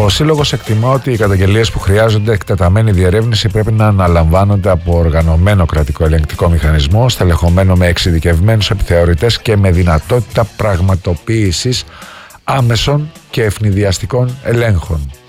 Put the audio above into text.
Ο Σύλλογος εκτιμά ότι οι καταγγελίες που χρειάζονται εκτεταμένη διερεύνηση πρέπει να αναλαμβάνονται από οργανωμένο κρατικό ελεγκτικό μηχανισμό, στελεχωμένο με εξειδικευμένους επιθεωρητές και με δυνατότητα πραγματοποίησης άμεσων και ευνηδιαστικών ελέγχων.